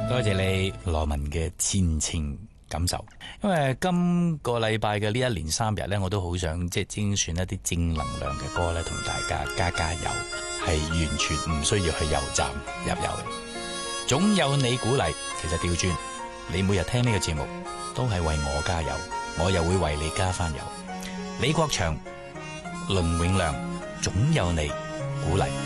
多謝你羅文嘅前情感受。因為今個禮拜嘅呢一連3日呢，我都好想即係精選一啲正能量嘅歌呢，同大家加油，係完全唔需要去油站入油嘅。總有你鼓勵，其實調轉，你每日聽呢個節目都係為我加油，我又會為你加翻油。李國祥、倫永亮，總有你鼓勵。